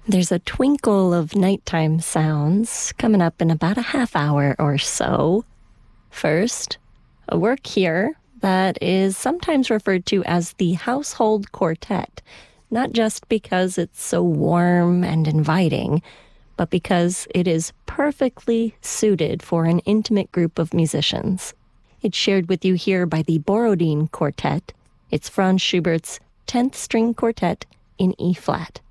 There's a twinkle of nighttime sounds coming up in about a half hour or so. First, a work here that is sometimes referred to as the household quartet, not just because it's so warm and inviting, but because it is perfectly suited for an intimate group of musicians. It's shared with you here by the Borodin Quartet. It's Franz Schubert's 10th String Quartet in E-flat.